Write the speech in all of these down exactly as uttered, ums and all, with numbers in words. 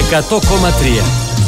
εκατό κόμμα τρία.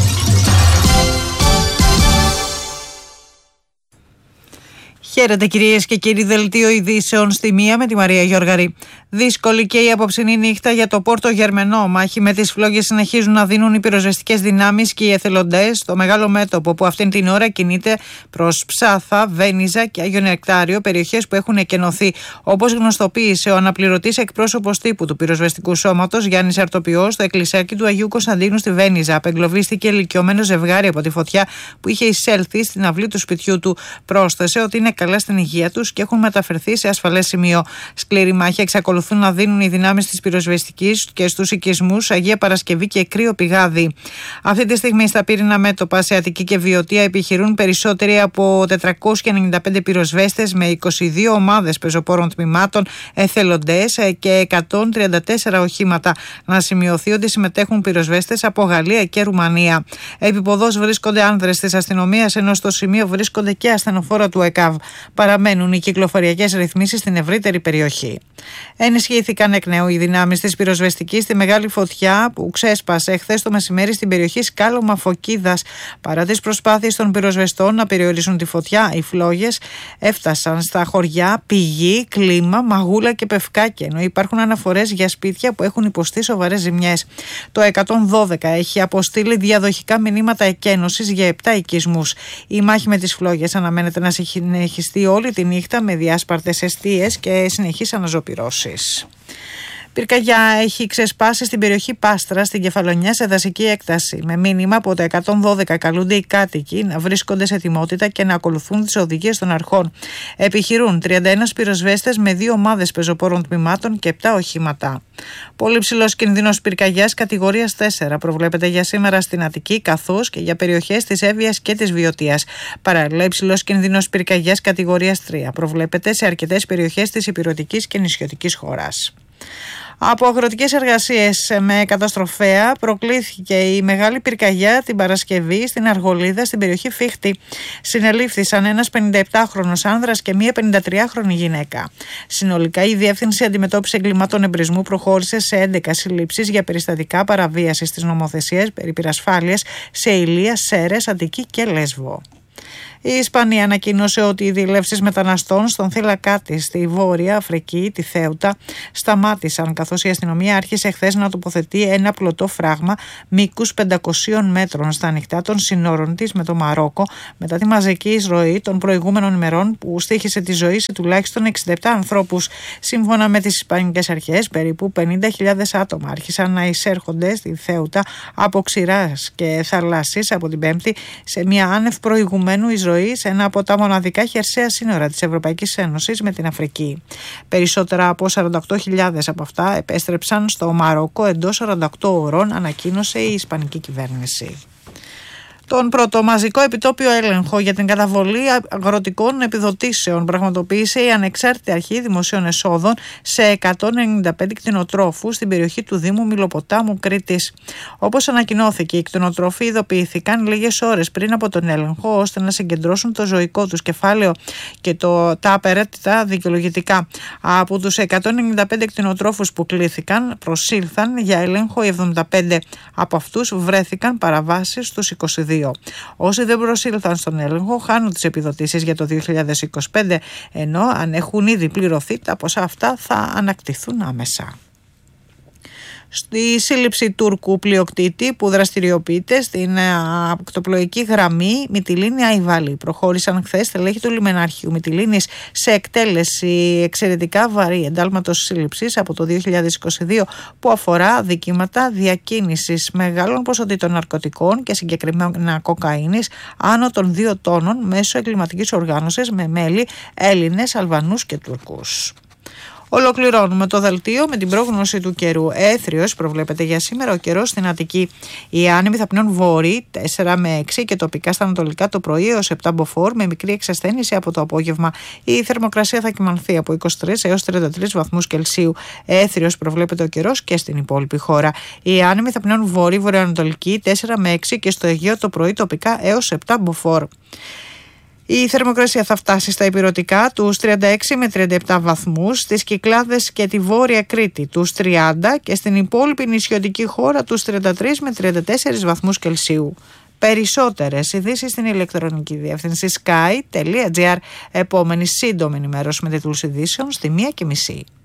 Χαίρετε κυρίες και κύριοι, δελτίο ειδήσεων στη μία με τη Μαρία Γιώργαρη. Δύσκολη και η απόψινή νύχτα για το Πόρτο Γερμενό. Μάχη με τις φλόγες συνεχίζουν να δίνουν οι πυροσβεστικές δυνάμεις και οι εθελοντές στο μεγάλο μέτωπο που αυτήν την ώρα κινείται προς Ψάθα, Βένιζα και Άγιο Νεκτάριο, περιοχές που έχουν εκενωθεί. Όπως γνωστοποίησε ο αναπληρωτής εκπρόσωπος τύπου του πυροσβεστικού σώματος Γιάννης Αρτοπιός, στο εκκλησιάκι του Αγίου Κωνσταντίνου στη Βένιζα απεγκλωβίστηκε ηλικιωμένο ζευγάρι από τη φωτιά που είχε εισέλθει στην αυλή του σπιτιού του. Πρόσθεσε ότι είναι καλά στην υγεία τους και έχουν μεταφερθεί σε ασφαλές σημείο. Σκληρή μάχη εξακολουθούν να δίνουν οι δυνάμεις της πυροσβεστικής και στους οικισμούς Αγία Παρασκευή και Κρύο Πηγάδι. Αυτή τη στιγμή στα πύρινα μέτωπα σε Αττική και Βιωτία επιχειρούν περισσότεροι από τετρακόσιοι ενενήντα πέντε πυροσβέστες με είκοσι δύο ομάδες πεζοπόρων τμήματων, εθελοντές και εκατόν τριάντα τέσσερα οχήματα. Να σημειωθεί ότι συμμετέχουν πυροσβέστες από Γαλλία και Ρουμανία. Επιποδός βρίσκονται άνδρες της αστυνομίας, ενώ στο σημείο βρίσκονται και ασθενοφόρα του ΕΚΑΒ. Παραμένουν οι κυκλοφοριακές ρυθμίσεις στην ευρύτερη περιοχή. Ενισχύθηκαν εκ νέου οι δυνάμεις της πυροσβεστικής στη μεγάλη φωτιά που ξέσπασε χθες το μεσημέρι στην περιοχή Σκάλωμα Φωκίδας. Παρά τις προσπάθειες των πυροσβεστών να περιορίσουν τη φωτιά, οι φλόγες έφτασαν στα χωριά Πηγή, Κλίμα, Μαγούλα και Πευκάκη, ενώ υπάρχουν αναφορές για σπίτια που έχουν υποστεί σοβαρές ζημιές. Το εκατόν δώδεκα έχει αποστείλει διαδοχικά μηνύματα εκένωσης για επτά οικισμούς. Η μάχη με τις φλόγες αναμένεται να συνεχιστεί όλη τη νύχτα με διάσπαρτες εστίες και συνεχείς αναζωπυρώσεις. Πυρκαγιά έχει ξεσπάσει στην περιοχή Πάστρα, στην Κεφαλονιά, σε δασική έκταση. Με μήνυμα από το εκατόν δώδεκα καλούνται οι κάτοικοι να βρίσκονται σε ετοιμότητα και να ακολουθούν τις οδηγίες των αρχών. Επιχειρούν τριάντα ένα πυροσβέστες με δύο ομάδες πεζοπόρων τμήματων και επτά οχήματα. Πολύ ψηλός κινδύνος πυρκαγιάς κατηγορίας τέσσερα προβλέπεται για σήμερα στην Αττική, καθώς και για περιοχές της Εύβοιας και της Βιωτίας. Παράλληλα, υψηλός κινδύνος πυρκαγιάς κατηγορίας τρία προβλέπεται σε αρκετές περιοχές της ηπειρωτικής και νησιωτικής χώρας. Από αγροτικές εργασίες με καταστροφέα προκλήθηκε η μεγάλη πυρκαγιά την Παρασκευή στην Αργολίδα, στην περιοχή Φίχτη. Συνελήφθησαν ένας πενηνταεπτάχρονος άνδρας και μία πενηντατριάχρονη γυναίκα. Συνολικά η Διεύθυνση Αντιμετώπισης Εγκλημάτων Εμπρισμού προχώρησε σε έντεκα συλλήψεις για περιστατικά παραβίασης της νομοθεσίας περί πυρασφάλειας σε Ηλία, Σέρρες, Αττική και Λέσβο. Η Ισπανία ανακοίνωσε ότι οι διελεύσεις μεταναστών στον θύλακά της στη Βόρεια Αφρική, τη Θέουτα, σταμάτησαν, καθώς η αστυνομία άρχισε χθες να τοποθετεί ένα πλωτό φράγμα μήκους πεντακοσίων μέτρων στα ανοιχτά των συνόρων της με το Μαρόκο, μετά τη μαζική εισρωή των προηγούμενων ημερών που στοίχησε τη ζωή σε τουλάχιστον εξήντα επτά ανθρώπους. Σύμφωνα με τις ισπανικές αρχές, περίπου πενήντα χιλιάδες άτομα άρχισαν να εισέρχονται στη Θέουτα από ξηράς και θαλάσσης από την Πέμπτη, σε μια άνευ προηγουμένου εισρωή σε ένα από τα μοναδικά χερσαία σύνορα της Ευρωπαϊκής Ένωσης με την Αφρική. Περισσότερα από σαράντα οκτώ χιλιάδες από αυτά επέστρεψαν στο Μαρόκο εντός σαράντα οκτώ ωρών, ανακοίνωσε η Ισπανική κυβέρνηση. Τον πρώτο μαζικό επιτόπιο έλεγχο για την καταβολή αγροτικών επιδοτήσεων πραγματοποίησε η Ανεξάρτητη Αρχή Δημοσίων Εσόδων σε εκατόν ενενήντα πέντε κτηνοτρόφους στην περιοχή του Δήμου Μυλοποτάμου Κρήτης. Όπως ανακοινώθηκε, οι κτηνοτρόφοι ειδοποιήθηκαν λίγες ώρες πριν από τον έλεγχο ώστε να συγκεντρώσουν το ζωικό τους κεφάλαιο και το, τα απαραίτητα δικαιολογητικά. Από τους εκατόν ενενήντα πέντε κτηνοτρόφους που κλήθηκαν, προσήλθαν για έλεγχο οι εβδομήντα πέντε. Από αυτούς βρέθηκαν παραβάσεις στους είκοσι δύο. Όσοι δεν προσήλθαν στον έλεγχο χάνουν τις επιδοτήσεις για το δύο χιλιάδες είκοσι πέντε, ενώ αν έχουν ήδη πληρωθεί τα ποσά αυτά θα ανακτηθούν άμεσα. Στη σύλληψη Τούρκου πλειοκτήτη που δραστηριοποιείται στην ακτοπλοϊκή γραμμή Μυτιλήνη-Αϊβάλη προχώρησαν χθες στελέχη του λιμενάρχιου Μυτιλήνης σε εκτέλεση εξαιρετικά βαρύ εντάλματος σύλληψης από το δύο χιλιάδες είκοσι δύο που αφορά δικήματα διακίνησης μεγάλων ποσοτήτων ναρκωτικών και συγκεκριμένα κοκαίνης άνω των δύο τόνων μέσω εγκληματικής οργάνωσης με μέλη Έλληνες, Αλβανούς και Τούρκους. Ολοκληρώνουμε το δελτίο με την πρόγνωση του καιρού. Έθριος προβλέπεται για σήμερα ο καιρός στην Αττική. Οι άνεμοι θα πνέουν βορρή τέσσερα με έξι και τοπικά στα ανατολικά το πρωί έως επτά μποφόρ με μικρή εξασθένηση από το απόγευμα. Η θερμοκρασία θα κυμανθεί από είκοσι τρεις έως τριάντα τρεις βαθμούς Κελσίου. Έθριος προβλέπεται ο καιρός και στην υπόλοιπη χώρα. Οι άνεμοι θα πνέουν βορρή βορειοανατολική τέσσερα με έξι και στο Αιγαίο το πρωί τοπικά έως επτά μποφόρ. Η θερμοκρασία θα φτάσει στα ηπειρωτικά τους τριάντα έξι με τριάντα επτά βαθμούς, στις Κυκλάδες και τη Βόρεια Κρήτη τους τριάντα και στην υπόλοιπη νησιωτική χώρα τους τριάντα τρεις με τριάντα τέσσερις βαθμούς Κελσίου. Περισσότερες ειδήσεις στην ηλεκτρονική διεύθυνση sky τελεία gr. Επόμενη σύντομη ενημέρωση με τίτλους ειδήσεων στη μία και μισή.